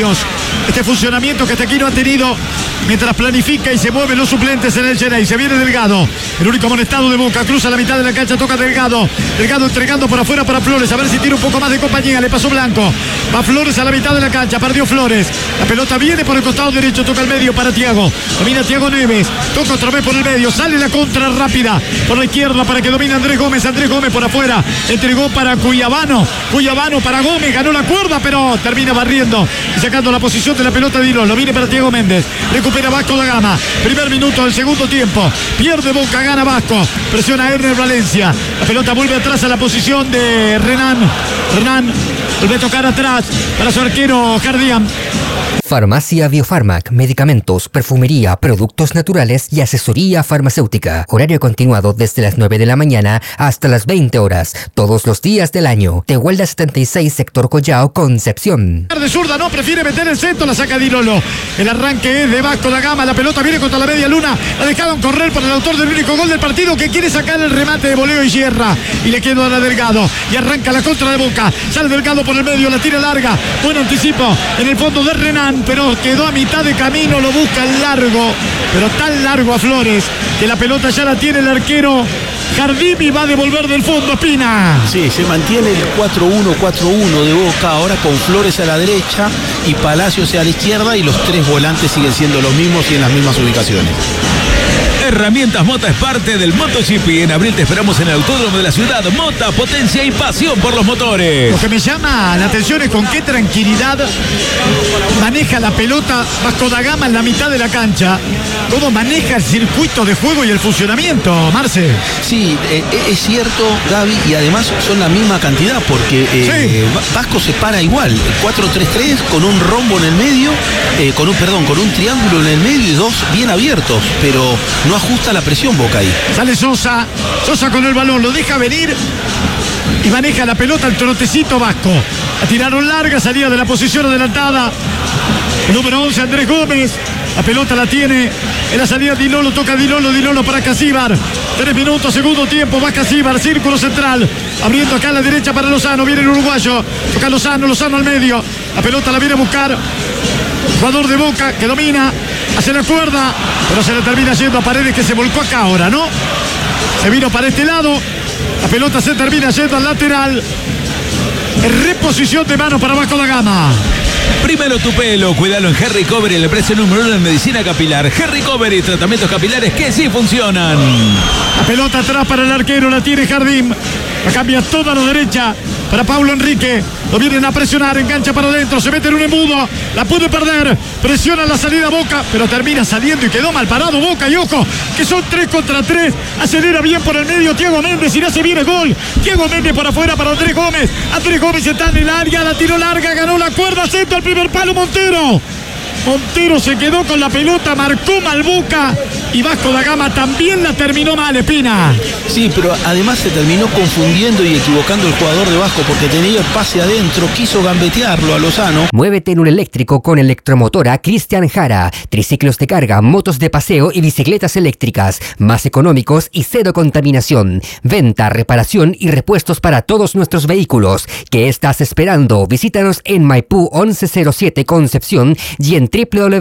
medios. Este funcionamiento que hasta aquí no ha tenido mientras planifica y se mueven los suplentes en el Xeneize. Se viene Delgado, el único amonestado de Boca, cruza la mitad de la cancha, toca Delgado entregando por afuera para Flores, a ver si tiene un poco más de compañía. Le pasó Blanco, va Flores a la mitad de la cancha, perdió Flores, la pelota viene por el costado derecho, toca el medio para Thiago, domina Thiago Neves, toca otra vez por el medio, sale la contra rápida por la izquierda para que domine Andrés Gómez por afuera, entregó para Cuyabano para Gómez, ganó la cuerda pero termina barriendo y sacando la posición de la pelota de Hilo, lo viene para Thiago Méndez, recupera Vasco da Gama, primer minuto del segundo tiempo, pierde Boca, gana Vasco, presiona a Herner Valencia, la pelota vuelve atrás a la posición de Renan vuelve a tocar atrás para su arquero Jardián. Farmacia Biofarmac, medicamentos, perfumería, productos naturales y asesoría farmacéutica. Horario continuado desde las 9 de la mañana hasta las 20 horas, todos los días del año. Tehuelda 76, sector Collao, Concepción. De zurda no, prefiere meter el centro, la saca Dilolo. El arranque es de Vasco da Gama, la pelota viene contra la media luna, la dejaron correr por el autor del único gol del partido que quiere sacar el remate de voleo y cierra. Y le queda a Delgado y arranca la contra de Boca. Sale Delgado por el medio, la tira larga. Buen anticipo en el fondo de Renan, pero quedó a mitad de camino, lo busca largo, pero tan largo a Flores que la pelota ya la tiene el arquero Jardimi, va a devolver del fondo Espina. Sí, se mantiene el 4-1-4-1 de Boca, ahora con Flores a la derecha y Palacios a la izquierda, y los tres volantes siguen siendo los mismos y en las mismas ubicaciones. Herramientas Mota es parte del MotoGP. En abril te esperamos en el Autódromo de la Ciudad. Mota, potencia y pasión por los motores. Lo que me llama la atención es con qué tranquilidad maneja la pelota Vasco da Gama en la mitad de la cancha. Cómo maneja el circuito de juego y el funcionamiento, Marce. Sí, es cierto, Gaby, y además son la misma cantidad porque Vasco se para igual, 4-3-3 con un rombo en el medio, con un triángulo en el medio y dos bien abiertos, pero no ajusta la presión Boca ahí. Sale Sosa con el balón, lo deja venir y maneja la pelota el trotecito Vasco. La tiraron larga, salida de la posición adelantada. El número 11, Andrés Gómez. La pelota la tiene en la salida Dilolo, toca Dilolo para Casíbar. 3 minutos, segundo tiempo, va Casíbar, círculo central, abriendo acá a la derecha para Lozano, viene el uruguayo, toca Lozano al medio, la pelota la viene a buscar, jugador de Boca que domina, hace la cuerda, pero se le termina yendo a Paredes que se volcó acá ahora, ¿no? Se vino para este lado, la pelota se termina yendo al lateral, en reposición de mano para Vasco da Gama. Primero tu pelo, cuídalo en Hair Recovery, el precio número 1 en medicina capilar. Hair Recovery, tratamientos capilares que sí funcionan. La pelota atrás para el arquero, la tiene Jardín. La cambia toda a la derecha para Paulo Enrique. Lo vienen a presionar, engancha para adentro, se mete en un embudo, la puede perder, presiona la salida Boca, pero termina saliendo y quedó mal parado Boca. Y ojo, que son 3 contra 3, acelera bien por el medio Thiago Méndez y le hace bien el gol. Thiago Méndez por afuera para Andrés Gómez. Andrés Gómez está en el área, la tiró larga, ganó la cuerda, centro al primer palo Montero se quedó con la pelota, marcó mal Boca y Vasco da Gama también la terminó mal, Espina. Sí, pero además se terminó confundiendo y equivocando el jugador de Vasco porque tenía el pase adentro, quiso gambetearlo a Lozano. Muévete en un eléctrico con Electromotora Cristian Jara. Triciclos de carga, motos de paseo y bicicletas eléctricas, más económicos y cero contaminación. Venta, reparación y repuestos para todos nuestros vehículos. ¿Qué estás esperando? Visítanos en Maipú 1107 Concepción y en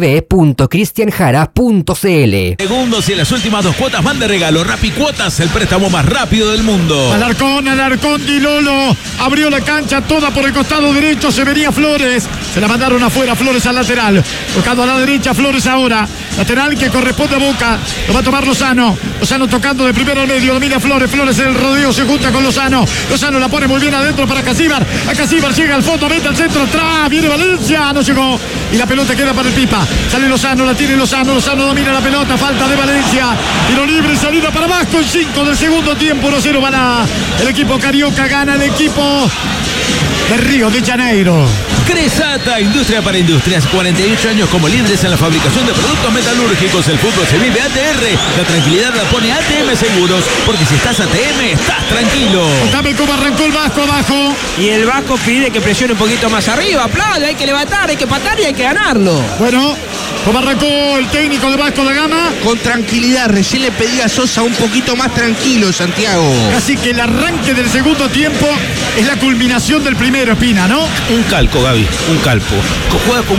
www.cristianjara.cl. Segundos y las últimas 2 cuotas van de regalo. Rapicuotas, el préstamo más rápido del mundo. Alarcón, Dilolo abrió la cancha toda por el costado derecho, se venía Flores, se la mandaron afuera, Flores al lateral, tocando a la derecha Flores ahora, lateral que corresponde a Boca, lo va a tomar Lozano tocando de primero al medio, domina Flores en el rodeo, se junta con Lozano la pone muy bien adentro para Casíbar, llega al fondo, mete al centro, atrás, viene Valencia, no llegó, y la pelota queda para el Pipa, sale Lozano, la tiene Lozano domina la pelota, falta de Valencia, tiro libre, salida para Vasco en 5 del segundo tiempo, 1-0 gana el equipo carioca, gana el equipo de Río de Janeiro. Cresata, industria para industrias, 48 años como líderes en la fabricación de productos metalúrgicos. El fútbol se vive ATR, la tranquilidad la pone ATM Seguros, porque si estás ATM, estás tranquilo. Contame cómo arrancó el Vasco abajo. Y el Vasco pide que presione un poquito más arriba, aplaude, hay que levantar, hay que patar y hay que ganarlo. Bueno, ¿cómo arrancó el técnico de Vasco da Gama? Con tranquilidad, recién le pedí a Sosa un poquito más tranquilo, Santiago. Así que el arranque del segundo tiempo es la culminación del primero, Espina, ¿no? Un calco, Gaby, un calco. Juega con